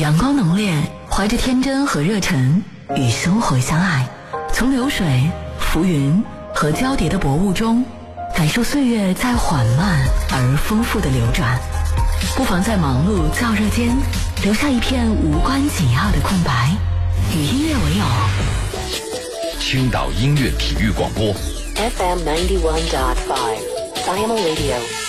阳光浓烈，怀着天真和热忱，与生活相爱。从流水、浮云和交叠的薄雾中，感受岁月在缓慢而丰富的流转。不妨在忙碌燥热间，留下一片无关紧要的空白，与音乐为友。 青岛音乐体育广播 FM 91.5 Final Radio。